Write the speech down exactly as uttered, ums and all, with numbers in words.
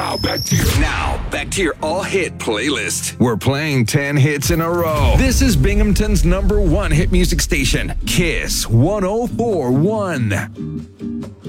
Now back to your now back to your all hit playlist. We're playing ten hits in a row. This is Binghamton's number one hit music station, Kiss one oh four point one.